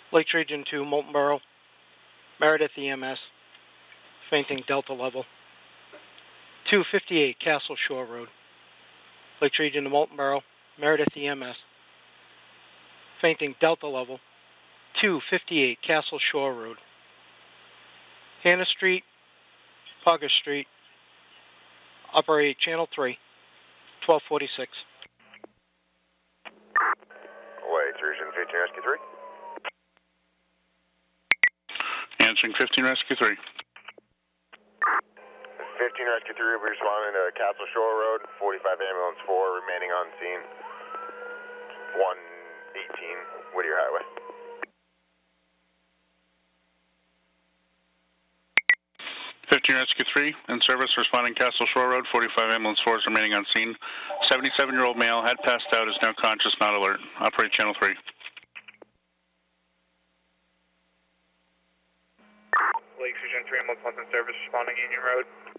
Lakes Region 2, Molten Borough, Meredith EMS, fainting Delta level. 258 Castle Shore Road, Lakes Region to Molten Borough, Meredith EMS, fainting Delta level. 258 Castle Shore Road. Hannah Street, Pugger Street, Upper 8, Channel 3, 1246. Lakes Region 15 Rescue 3. Answering 15 Rescue 3. 15 Rescue 3 will be responding to Castle Shore Road, 45 Ambulance 4 remaining on scene, 118 Whittier Highway. 15 Rescue 3, in service, responding Castle Shore Road, 45 Ambulance 4 is remaining on scene. 77-year-old male had passed out, is now conscious, not alert. Operate Channel 3. Lakes Region 3 Ambulance 1 in service, responding Union Road.